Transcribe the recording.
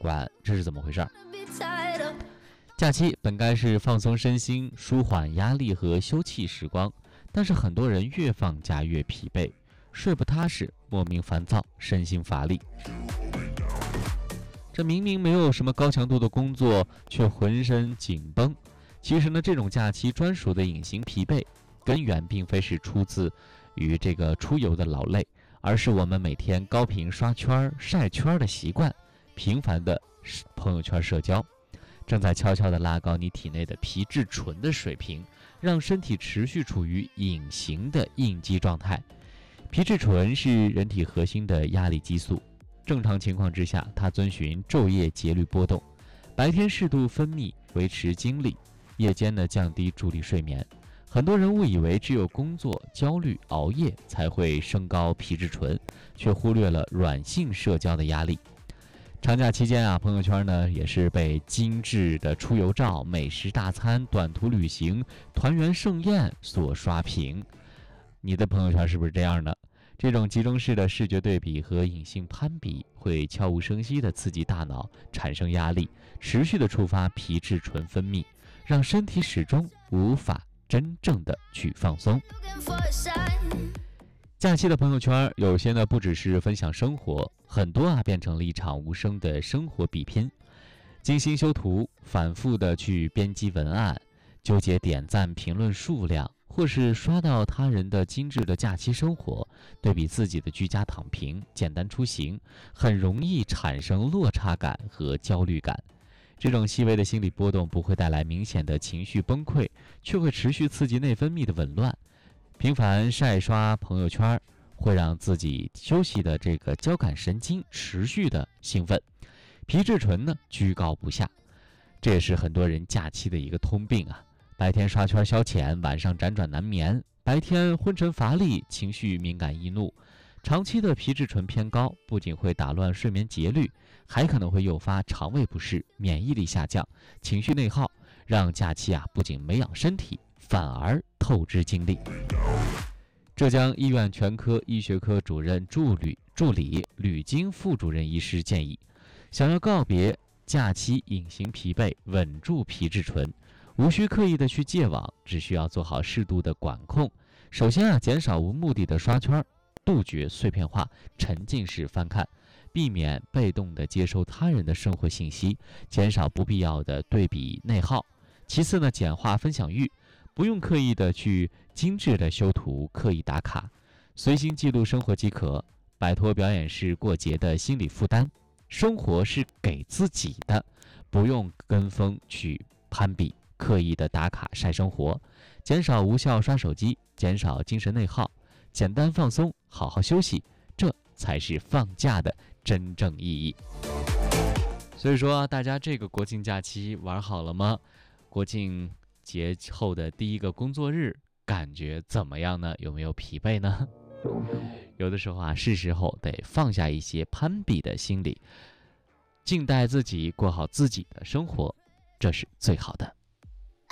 关，这是怎么回事？假期本该是放松身心、舒缓压力和休憩时光，但是很多人越放假越疲惫，睡不踏实，莫名烦躁，身心乏力。这明明没有什么高强度的工作，却浑身紧绷。其实呢，这种假期专属的隐形疲惫，根源并非是出自于这个出游的劳累，而是我们每天高频刷圈、晒圈的习惯，频繁的朋友圈社交，正在悄悄地拉高你体内的皮质醇的水平，让身体持续处于隐形的应激状态。皮质醇是人体核心的压力激素，正常情况之下，它遵循昼夜节律波动，白天适度分泌维持精力，夜间呢降低助力睡眠。很多人误以为只有工作、焦虑、熬夜才会升高皮质醇，却忽略了软性社交的压力。长假期间朋友圈呢也是被精致的出游照、美食大餐、短途旅行、团圆盛宴所刷屏。你的朋友圈是不是这样呢？这种集中式的视觉对比和隐性攀比，会悄无声息地刺激大脑产生压力，持续地触发皮质醇分泌，让身体始终无法真正的去放松。假期的朋友圈，有些呢不只是分享生活，很多变成了一场无声的生活比拼。精心修图，反复的去编辑文案，纠结点赞评论数量，或是刷到他人的精致的假期生活，对比自己的居家躺平、简单出行，很容易产生落差感和焦虑感。这种细微的心理波动不会带来明显的情绪崩溃，却会持续刺激内分泌的紊乱。频繁晒刷朋友圈会让自己休息的这个交感神经持续的兴奋，皮质醇呢居高不下。这也是很多人假期的一个通病白天刷圈消遣，晚上辗转难眠，白天昏沉乏力，情绪敏感易怒。长期的皮质醇偏高，不仅会打乱睡眠节律，还可能会诱发肠胃不适、免疫力下降、情绪内耗，让假期不仅没养身体，反而透支精力。浙江医院全科医学科主任助理吕金副主任医师建议，想要告别假期隐形疲惫，稳住皮质醇，无需刻意的去戒网，只需要做好适度的管控。首先减少无目的的刷圈，杜绝碎片化沉浸式翻看，避免被动的接收他人的生活信息，减少不必要的对比内耗。其次呢，简化分享欲，不用刻意的去精致的修图、刻意打卡，随心记录生活即可，摆脱表演式过节的心理负担。生活是给自己的，不用跟风去攀比，刻意的打卡晒生活，减少无效刷手机，减少精神内耗，简单放松，好好休息，这才是放假的真正意义。所以说大家这个国庆假期玩好了吗？国庆节后的第一个工作日感觉怎么样呢？有没有疲惫呢？有的时候是时候得放下一些攀比的心理，静待自己过好自己的生活，这是最好的。